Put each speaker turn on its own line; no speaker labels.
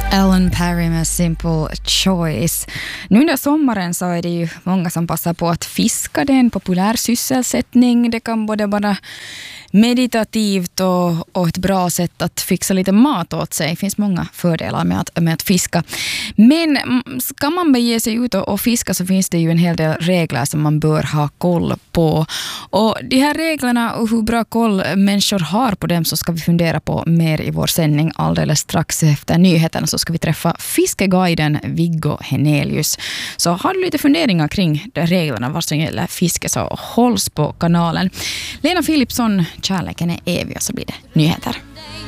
Ellen Perry med Simple Choice. Nu under sommaren så är det ju många som passar på att fiska. Det är en populär sysselsättning. Det kan både vara meditativt och ett bra sätt att fixa lite mat åt sig. Det finns många fördelar med att fiska. Men ska man bege sig ut och fiska så finns det ju en hel del regler som man bör ha koll på. Och de här reglerna och hur bra koll människor har på dem så ska vi fundera på mer i vår sändning alldeles strax efter nyheterna. Så ska vi träffa fiskeguiden Viggo Henelius. Så har du lite funderingar kring de reglerna vad som gäller fiske så hålls på kanalen. Lena Philipsson, kärleken är evig och så blir det nyheter.